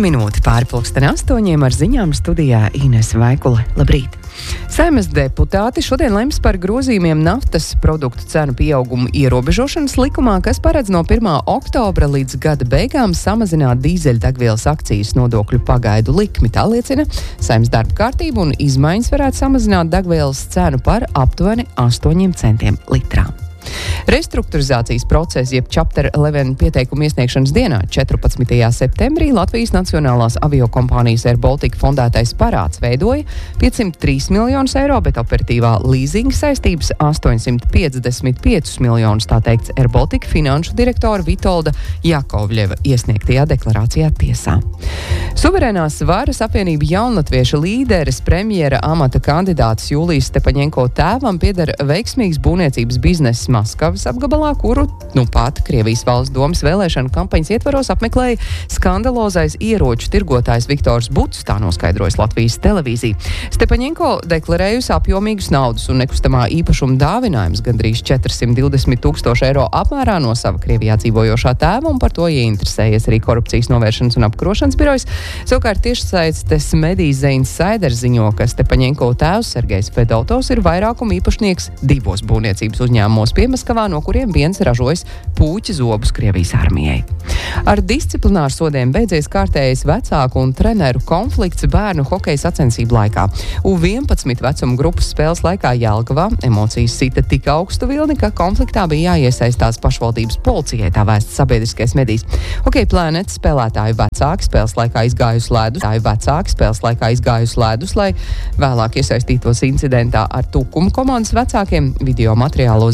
minūte pāri 7:08 ar ziņām studijā Ines Vaikule. Labrīt! Saeimas deputāti šodien lems par grozījumiem naftas produktu cenu pieaugumu ierobežošanas likumā, kas paredz no 1. oktobra līdz gada beigām samazināt dīzeļdegvielas akcijas nodokļu pagaidu likmi. Tā liecina Saeimas darba kārtība, un izmaiņas varētu samazināt degvielas cenu par aptuveni 8 centiem litrā. Restrukturizācijas procesa, jeb Chapter 11 pieteikumu iesniegšanas dienā, 14. septembrī, Latvijas Nacionālās aviokompānijas Air Baltica fondētais parāds veidoja 503 miljonus eiro, bet operatīvā līzinga saistības 855 miljonus, tā teikts Air Baltica finanšu direktora Vitolda Jakovļeva iesniegtajā deklarācijā tiesā. Suverēnās varas apvienība jaunatvieša līderes premjera amata kandidāts Jūlijas Stepaņenko tēvam pieder veiksmīgs būvniecības bizness Maskavas apgabalā, kuru pat Krievijas valsts domas vēlēšanu kampaņas ietvaros apmeklēja skandalozais ieroču tirgotājs Viktors Buts, tā noskaidrojas Latvijas televīzija. Stepaņenko deklarējusi apjomīgus naudas un nekustamā īpašuma dāvinājums gandrīz 420 000 eiro apmērā no sava Krievijā dzīvojošā tēva, un par to ieinteresējies arī Korupcijas novēršanas un apkarošanas birojas. Savukārt tiešsaistes medijas Insider ziņo, ka Stepaņenko tēvs Sergejs Fedotov ir vairākuma īpašnieks 2 būvniecības uzņēmumos Piemaskavā, no kuriem viens ražojas puķa zobus Krievijas armijai. Ar disciplināru sodiem beidzies kārtējais vecāku un treneru konflikts bērnu hokeja sacensību laikā. U11 vecuma grupas spēles laikā Jelgavā emocijas sita tik augstu vilni, ka konfliktā bija jāiesaistās pašvaldības policijai, tā vēsta sabiedriskais medijs. Hokeja Planet spēlētāju vecāki spēles laikā izgājusi ledus, lai vēlāk iesaistītos incidentā ar Tukumu komandas vecākiem. Video materiālos